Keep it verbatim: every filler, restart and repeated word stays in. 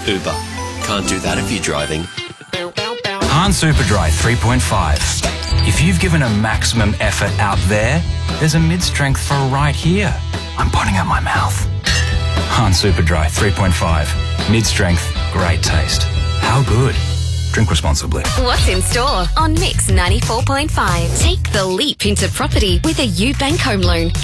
Uber. Can't do that if you're driving. Hahn Superdry three point five. If you've given a maximum effort out there, there's a mid-strength for right here. I'm putting out my mouth. Hahn Superdry three point five. Mid-strength, great taste. How good? Drink responsibly. What's in store on Mix ninety-four point five? Take the leap into property with a Ubank home loan.